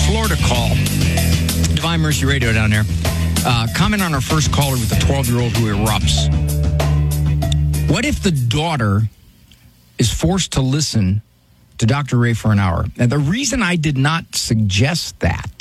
Florida call. Divine Mercy Radio down there. Comment on our first caller with the 12-year-old who erupts. What if the daughter is forced to listen to Dr. Ray for an hour? Now, the reason I did not suggest that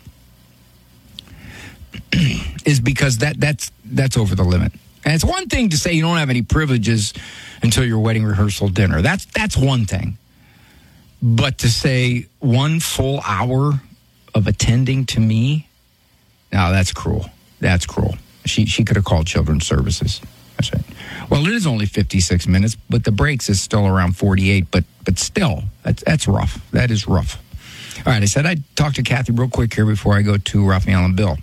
is because that's over the limit. And it's one thing to say you don't have any privileges until your wedding rehearsal dinner. That's one thing. But to say 1 full hour of attending to me, no, that's cruel. That's cruel. She could have called Children's Services. That's right. Well, it is only 56 minutes, but the breaks is still around 48. But still, that's rough. That is rough. All right, I said I'd talk to Kathy real quick here before I go to Raphael and Bill.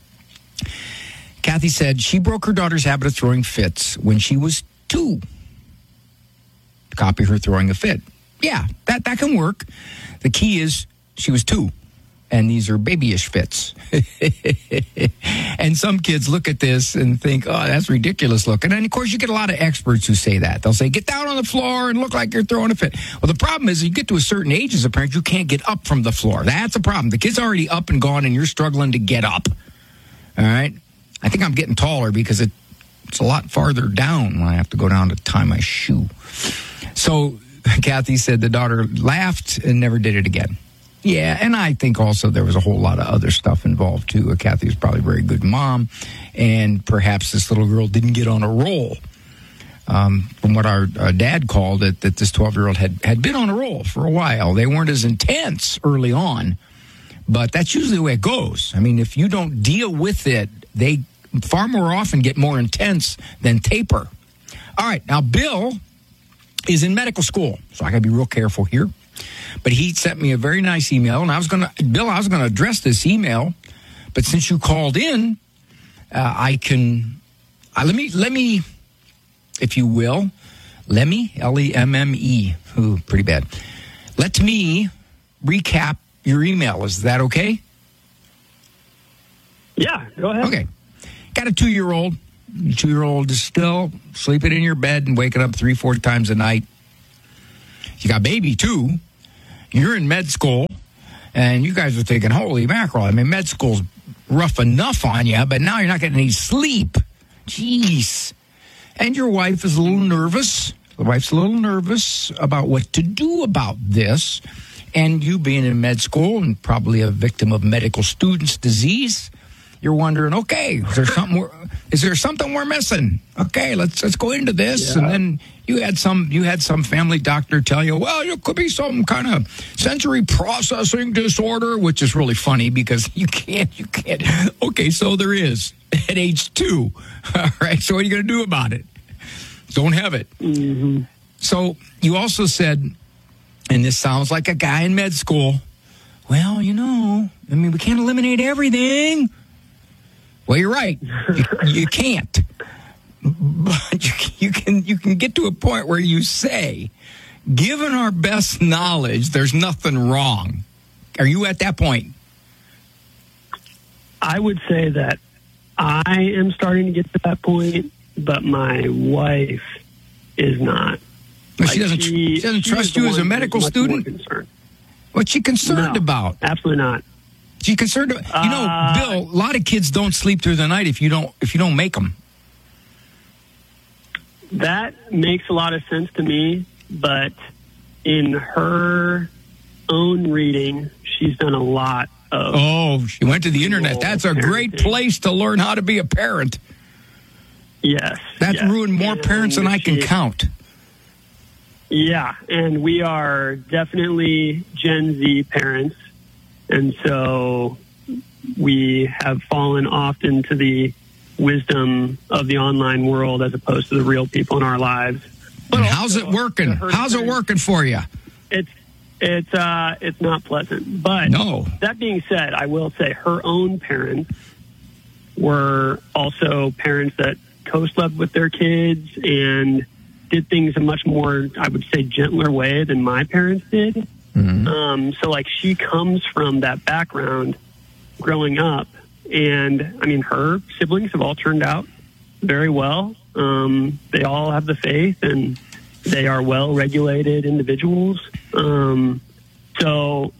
Kathy said she broke her daughter's habit of throwing fits when she was 2. Copy her throwing a fit. Yeah, that can work. The key is she was 2. And these are babyish fits. And some kids look at this and think, oh, that's ridiculous looking. And, of course, you get a lot of experts who say that. They'll say, get down on the floor and look like you're throwing a fit. Well, the problem is you get to a certain age as a parent, you can't get up from the floor. That's a problem. The kid's already up and gone, and you're struggling to get up. All right? I think I'm getting taller because it's a lot farther down when I have to go down to tie my shoe. So Kathy said the daughter laughed and never did it again. Yeah, and I think also there was a whole lot of other stuff involved, too. Kathy was probably a very good mom, and perhaps this little girl didn't get on a roll. From what our dad called it, that this 12-year-old had been on a roll for a while. They weren't as intense early on, but that's usually the way it goes. I mean, if you don't deal with it, they far more often get more intense than taper. All right, now Bill is in medical school, so I got to be real careful here. But he sent me a very nice email, and I was going to address this email, but since you called in, let me, if you will, Lemme, ooh, pretty bad. Let me recap your email. Is that okay? Yeah, go ahead. Okay. Got a 2-year-old. The 2-year-old is still sleeping in your bed and waking up 3-4 times a night. You got baby, too. You're in med school, and you guys are thinking, holy mackerel. I mean, med school's rough enough on you, but now you're not getting any sleep. Jeez. And your wife is a little nervous. The wife's a little nervous about what to do about this. And you being in med school and probably a victim of medical students' disease, you're wondering, okay, is there something we're missing? Okay, let's go into this. Yeah. And then you had some family doctor tell you, well, it could be some kind of sensory processing disorder, which is really funny because you can't. Okay, so there is at age 2. All right, so what are you going to do about it? Don't have it. Mm-hmm. So you also said, and this sounds like a guy in med school, well, we can't eliminate everything. Well, you're right. You can't. But you can get to a point where you say, given our best knowledge, there's nothing wrong. Are you at that point? I would say that I am starting to get to that point, but my wife is not. Well, she doesn't trust you as a medical student? What's she concerned about? Absolutely not. She's concerned about, Bill, a lot of kids don't sleep through the night if you don't make them. That makes a lot of sense to me, but in her own reading, she's done a lot of... Oh, she went to the internet. That's a great place to learn how to be a parent. Yes. That's ruined more parents than I can count. Yeah, and we are definitely Gen Z parents, and so we have fallen often to the wisdom of the online world as opposed to the real people in our lives. But how's it working? How's it working for you? It's not pleasant. But no. That being said, I will say her own parents were also parents that co-slept with their kids and did things a much more, I would say, gentler way than my parents did. Mm-hmm. So like she comes from that background growing up. And, I mean, her siblings have all turned out very well. They all have the faith, and they are well-regulated individuals. And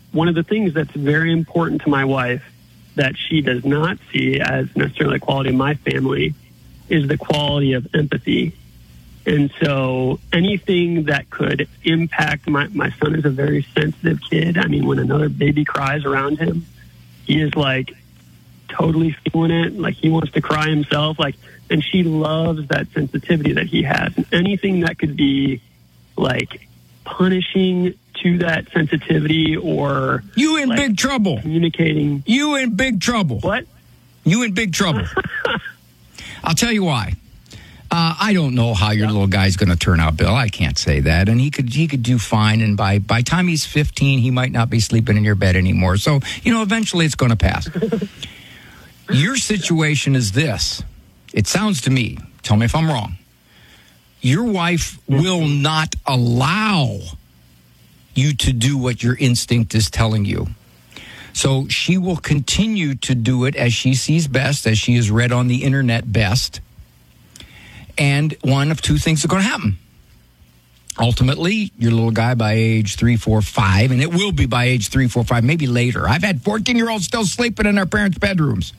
one of the things that's very important to my wife that she does not see as necessarily a quality of my family is the quality of empathy. And so anything that could impact my son is a very sensitive kid. I mean, when another baby cries around him, he is like totally feeling it. Like he wants to cry himself. Like, and she loves that sensitivity that he has. And anything that could be like punishing to that sensitivity or you in big trouble. Communicating. You in big trouble. What? You in big trouble. I'll tell you why. I don't know how your little guy's going to turn out, Bill. I can't say that. And he could do fine. And by time he's 15, he might not be sleeping in your bed anymore. So, eventually it's going to pass. Your situation is this. It sounds to me, tell me if I'm wrong, your wife will not allow you to do what your instinct is telling you. So she will continue to do it as she sees best, as she has read on the internet best. And one of two things are going to happen. Ultimately, your little guy by age 3, 4, 5, and it will be by age 3, 4, 5, maybe later. I've had 14-year-olds still sleeping in their parents' bedrooms.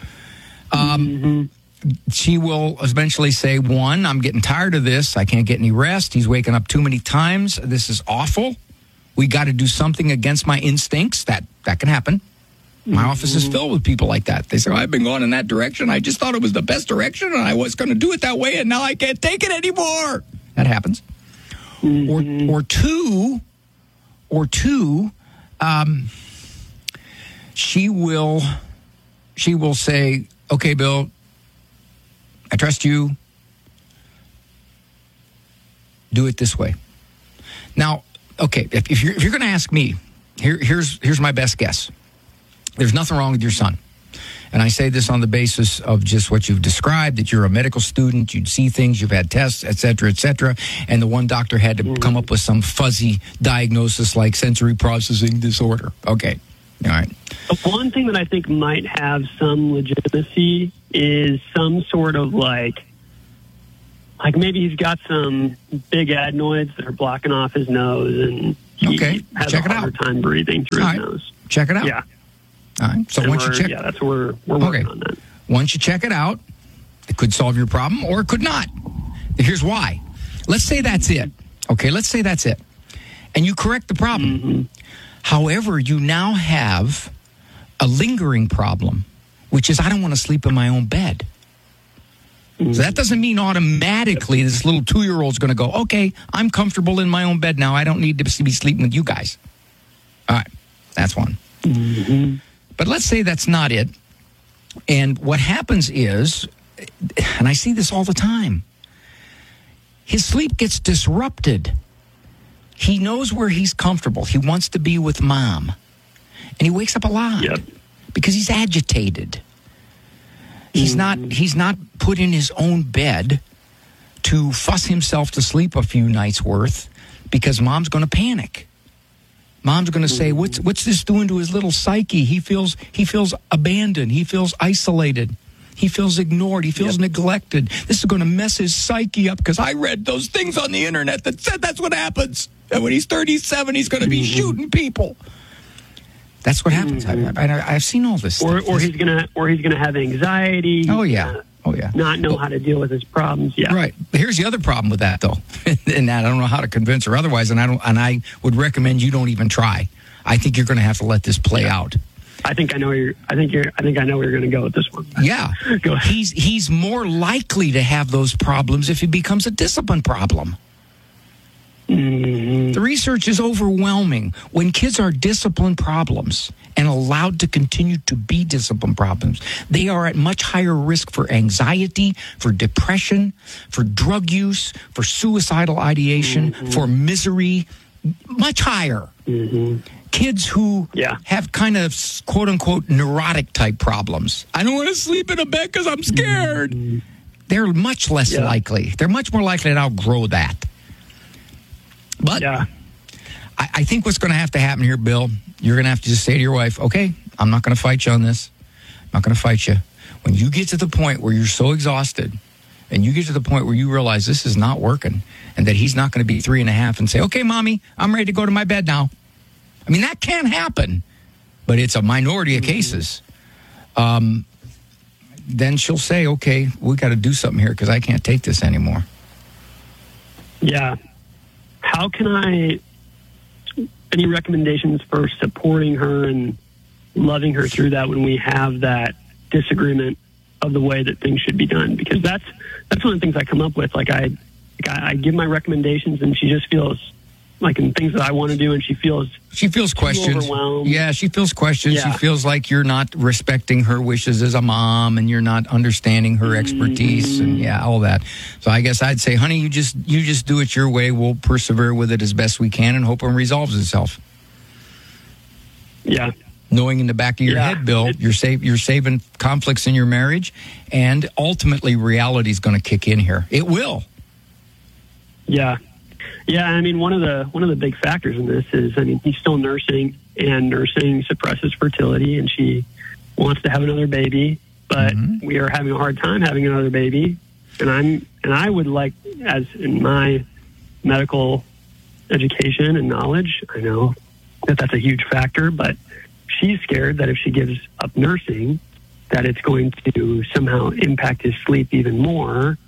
She will eventually say, one, I'm getting tired of this. I can't get any rest. He's waking up too many times. This is awful. We got to do something against my instincts. That can happen. My office is filled with people like that. They say, I've been going in that direction. I just thought it was the best direction, and I was going to do it that way, and now I can't take it anymore. That happens. Or two, she will say, okay, Bill, I trust you. Do it this way. Now, okay, if you're going to ask me, here's my best guess. There's nothing wrong with your son. And I say this on the basis of just what you've described, that you're a medical student, you'd see things, you've had tests, et cetera, and the one doctor had to come up with some fuzzy diagnosis like sensory processing disorder. Okay, all right. One thing that I think might have some legitimacy is some sort of like maybe he's got some big adenoids that are blocking off his nose, and he has a harder time breathing through his nose. Check it out. Yeah. All right. So once you check, that's where we're working on that. Once you check it out, it could solve your problem or it could not. Here's why. Let's say that's it. Okay, let's say that's it. And you correct the problem. However, you now have a lingering problem, which is I don't want to sleep in my own bed. So that doesn't mean automatically this little 2-year-old's going to go, okay, I'm comfortable in my own bed now. I don't need to be sleeping with you guys. All right, that's one. But let's say that's not it. And what happens is, and I see this all the time, his sleep gets disrupted. He knows where he's comfortable. He wants to be with mom. And he wakes up a lot because he's agitated. He's not put in his own bed to fuss himself to sleep a few nights worth because mom's going to panic. Mom's going to say, "What's this doing to his little psyche? He feels abandoned. He feels isolated. He feels ignored. He feels neglected. This is going to mess his psyche up because I read those things on the internet that said that's what happens. And when he's 37, he's going to be shooting people." That's what happens. I've seen all this stuff. Or he's gonna have anxiety. Oh yeah. Not know how to deal with his problems. Yeah. Right. Here's the other problem with that, though, and that I don't know how to convince her otherwise, and I would recommend you don't even try. I think you're going to have to let this play out. I think I know where you're going to go with this one. Yeah. Go ahead. He's more likely to have those problems if it becomes a discipline problem. The research is overwhelming. When kids are discipline problems and allowed to continue to be discipline problems, they are at much higher risk for anxiety, for depression, for drug use, for suicidal ideation, for misery, much higher. Kids who have kind of quote-unquote neurotic type problems. I don't want to sleep in a bed because I'm scared. They're much less likely. They're much more likely to outgrow that. But I think what's going to have to happen here, Bill, you're going to have to just say to your wife, okay, I'm not going to fight you on this. I'm not going to fight you. When you get to the point where you're so exhausted and you get to the point where you realize this is not working and that he's not going to be 3.5 and say, okay, mommy, I'm ready to go to my bed now. I mean, that can happen, but it's a minority of cases. Then she'll say, okay, we got to do something here because I can't take this anymore. Yeah. How can any recommendations for supporting her and loving her through that when we have that disagreement of the way that things should be done? Because that's one of the things I come up with. Like I give my recommendations, and she just feels like in things that I want to do, and she feels questioned. Overwhelmed. Yeah, she feels questioned. Yeah. She feels like you're not respecting her wishes as a mom, and you're not understanding her expertise, and all that. So I guess I'd say, honey, you just do it your way. We'll persevere with it as best we can, and hope it resolves itself. Yeah. Knowing in the back of your head, Bill, you're saving conflicts in your marriage, and ultimately reality's going to kick in here. It will. Yeah. Yeah, I mean, one of the big factors in this is, I mean, he's still nursing, and nursing suppresses fertility, and she wants to have another baby, but we are having a hard time having another baby. And I would like, as in my medical education and knowledge, I know that that's a huge factor, but she's scared that if she gives up nursing, that it's going to somehow impact his sleep even more.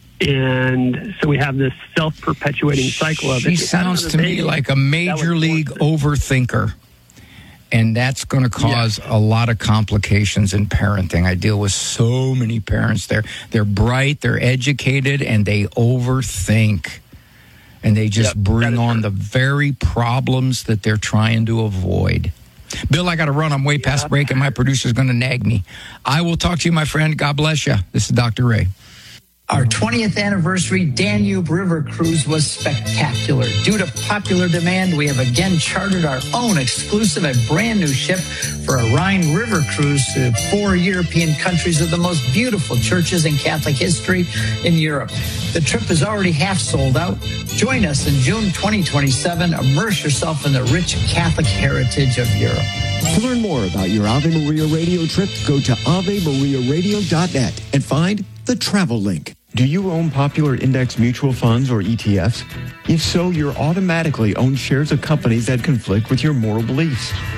And so we have this self-perpetuating cycle of it. She sounds to me like a major league overthinker. And that's going to cause a lot of complications in parenting. I deal with so many parents. They're bright, they're educated, and they overthink. And they just bring on the very problems that they're trying to avoid. Bill, I got to run. I'm way past break, and my producer's going to nag me. I will talk to you, my friend. God bless you. This is Dr. Ray. Our 20th anniversary Danube River Cruise was spectacular. Due to popular demand, we have again chartered our own exclusive and brand new ship for a Rhine River Cruise to 4 European countries with the most beautiful churches and Catholic history in Europe. The trip is already half sold out. Join us in June 2027. Immerse yourself in the rich Catholic heritage of Europe. To learn more about your Ave Maria radio trip, go to AveMariaRadio.net and find the travel link. Do you own popular index mutual funds or ETFs? If so, you're automatically own shares of companies that conflict with your moral beliefs.